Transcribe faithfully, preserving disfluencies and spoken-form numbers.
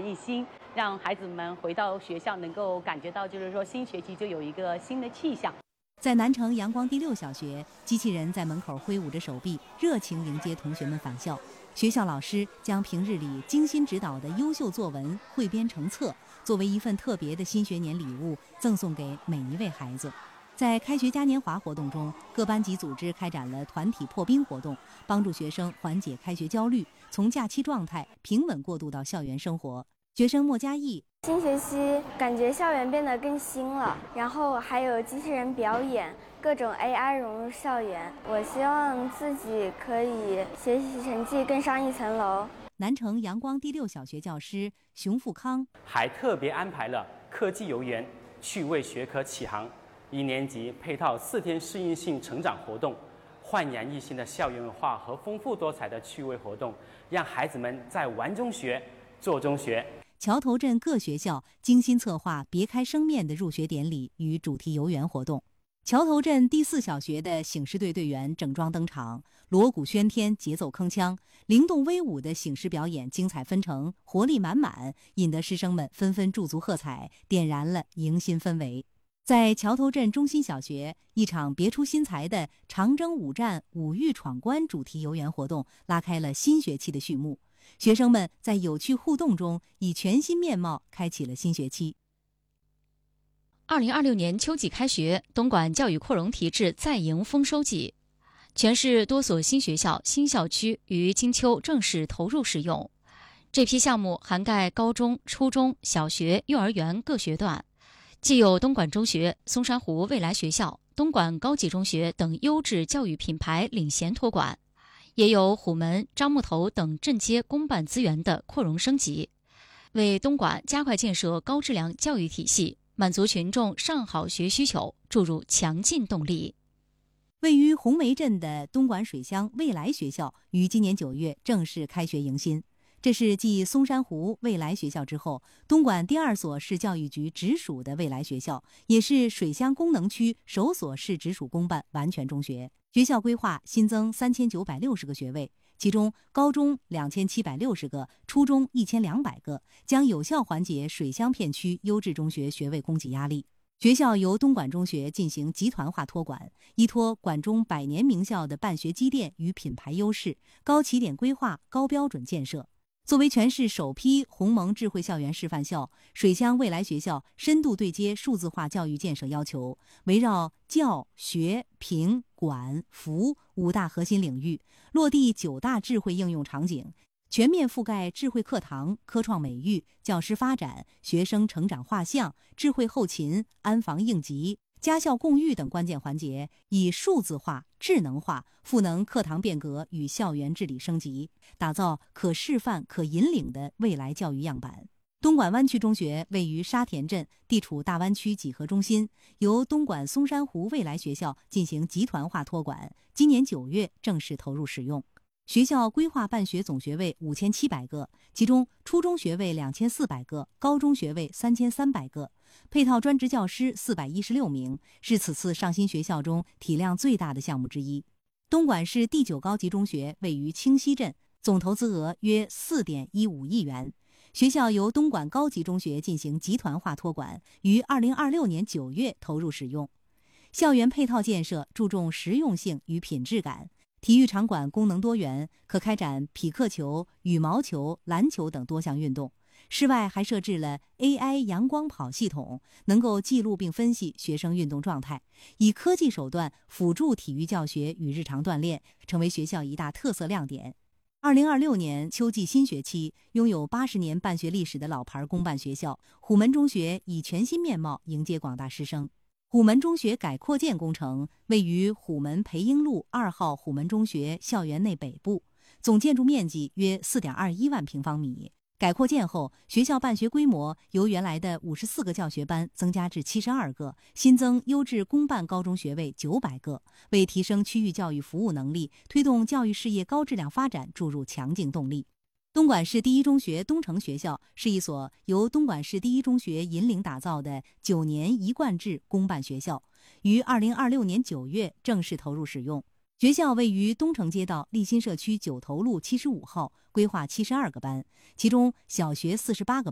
一新，让孩子们回到学校能够感觉到，就是说新学期就有一个新的气象。 在南城阳光第六小学，机器人在门口挥舞着手臂，热情迎接同学们返校。学校老师将平日里精心指导的优秀作文汇编成册，作为一份特别的新学年礼物，赠送给每一位孩子。在开学嘉年华活动中，各班级组织开展了团体破冰活动，帮助学生缓解开学焦虑，从假期状态平稳过渡到校园生活。学生莫佳艺， 新学期感觉校园变得更新了，然后还有机器人表演，各种 A I 融入校园。我希望自己可以学习成绩更上一层楼。 南城阳光第六小学教师熊富康还特别安排了科技游园、趣味学科启航，一年级配套四天适应性成长活动，焕然一新的校园文化和丰富多彩的趣味活动，让孩子们在玩中学，做中学。 桥头镇各学校精心策划别开生面的入学典礼与主题游园活动。桥头镇第四小学的醒狮队队员整装登场，锣鼓喧天，节奏铿锵，灵动威武的醒狮表演精彩纷呈，活力满满，引得师生们纷纷驻足喝彩，点燃了迎新氛围。在桥头镇中心小学，一场别出心裁的长征五战五域闯关主题游园活动拉开了新学期的序幕。学生们在有趣互动中，以全新面貌开启了新学期。 二零二六年秋季开学，东莞教育扩容提质再迎丰收季，全市多所新学校、新校区于今秋正式投入使用。这批项目涵盖高中、初中小学、幼儿园各学段，既有东莞中学、松山湖未来学校、东莞高级中学等优质教育品牌领衔托管，也有虎门、樟木头等镇街公办资源的扩容升级，为东莞加快建设高质量教育体系，满足群众上好学需求注入强劲动力。 位于红梅镇的东莞水乡未来学校于今年九月正式开学迎新。这是继松山湖未来学校之后，东莞第二所市教育局直属的未来学校，也是水乡功能区首所市直属公办完全中学。学校规划新增三千九百六十个学位，其中高中两千七百六十个，初中一千两百个，将有效缓解水乡片区优质中学学位供给压力。学校由东莞中学进行集团化托管，依托莞中百年名校的办学积淀与品牌优势，高起点规划、高标准建设。作为全市首批鸿蒙智慧校园示范校，水乡未来学校深度对接数字化教育建设要求，围绕教、学、评、管、服五大核心领域，落地九大智慧应用场景，全面覆盖智慧课堂、科创美育、教师发展、学生成长画像、智慧后勤、安防应急、家校共育等关键环节，以数字化、智能化赋能课堂变革与校园治理升级，打造可示范、可引领的未来教育样板。东莞湾区中学位于沙田镇，地处大湾区几何中心，由东莞松山湖未来学校进行集团化托管，今年九月正式投入使用。学校规划办学总学位五千七百个，其中初中学位两千四百个，高中学位三千三百个，配套专职教师四百一十六名，是此次上新学校中体量最大的项目之一。东莞市第九高级中学位于清溪镇，总投资额约 四点一五亿元。学校由东莞高级中学进行集团化托管，于二零二六年九月投入使用。校园配套建设注重实用性与品质感，体育场馆功能多元，可开展匹克球、羽毛球、篮球等多项运动。室外还设置了 A I 阳光跑系统，能够记录并分析学生运动状态，以科技手段辅助体育教学与日常锻炼，成为学校一大特色亮点。二零二六年秋季新学期，拥有八十年办学历史的老牌公办学校虎门中学以全新面貌迎接广大师生。虎门中学改扩建工程位于虎门培英路二号虎门中学校园内北部，总建筑面积约 四点二一万平方米。改扩建后，学校办学规模由原来的五十四个教学班增加至七十二个，新增优质公办高中学位九百个，为提升区域教育服务能力，推动教育事业高质量发展注入强劲动力。东莞市第一中学东城学校是一所由东莞市第一中学引领打造的九年一贯制公办学校，于二零二六年九月正式投入使用。学校位于东城街道立新社区九头路七十五号，规划七十二个班，其中小学四十八个